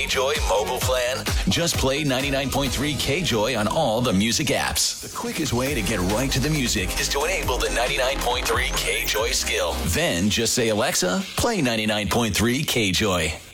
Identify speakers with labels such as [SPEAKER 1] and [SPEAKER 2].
[SPEAKER 1] Joy mobile plan? Just play 99.3 KJoy on all the music apps. The quickest way to get right to the music is to enable the 99.3 KJoy skill. Then just say, Alexa, play 99.3 KJoy.